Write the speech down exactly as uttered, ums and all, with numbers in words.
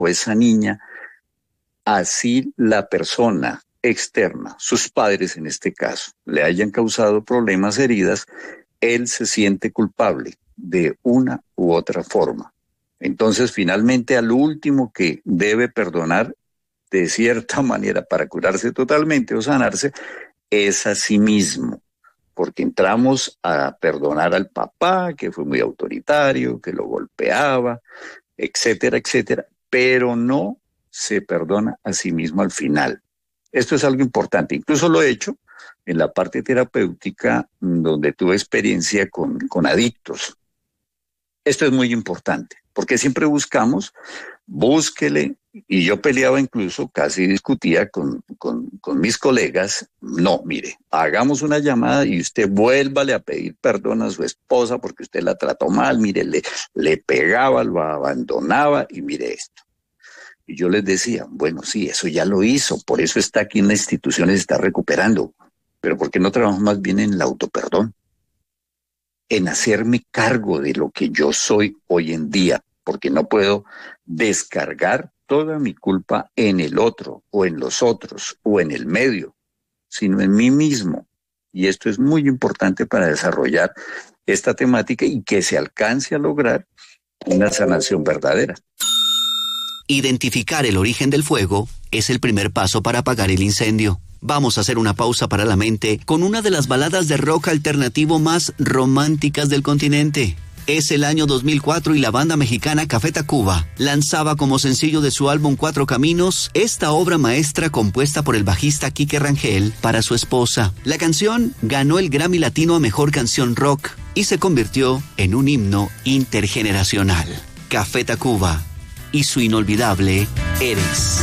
o esa niña, así la persona externa, sus padres en este caso, le hayan causado problemas, heridas, él se siente culpable de una u otra forma. Entonces, finalmente, al último que debe perdonar de cierta manera para curarse totalmente o sanarse, es a sí mismo, porque entramos a perdonar al papá, que fue muy autoritario, que lo golpeaba, etcétera, etcétera, pero no se perdona a sí mismo al final. Esto es algo importante, incluso lo he hecho en la parte terapéutica donde tuve experiencia con, con adictos. Esto es muy importante, porque siempre buscamos, búsquele, y yo peleaba incluso, casi discutía con, con, con mis colegas, no, mire, hagamos una llamada y usted vuélvale a pedir perdón a su esposa porque usted la trató mal, mire, le, le pegaba, lo abandonaba y mire esto. Y yo les decía, bueno, sí, eso ya lo hizo, por eso está aquí en la institución y se está recuperando, pero ¿por qué no trabajamos más bien en el autoperdón? En hacerme cargo de lo que yo soy hoy en día, porque no puedo descargar toda mi culpa en el otro, o en los otros, o en el medio, sino en mí mismo. Y esto es muy importante para desarrollar esta temática y que se alcance a lograr una sanación verdadera. Identificar el origen del fuego es el primer paso para apagar el incendio. Vamos a hacer una pausa para la mente con una de las baladas de rock alternativo más románticas del continente. Es el año dos mil cuatro y la banda mexicana Café Tacuba lanzaba como sencillo de su álbum Cuatro Caminos esta obra maestra compuesta por el bajista Quique Rangel para su esposa. La canción ganó el Grammy Latino a Mejor Canción Rock y se convirtió en un himno intergeneracional. Café Tacuba y su inolvidable Eres.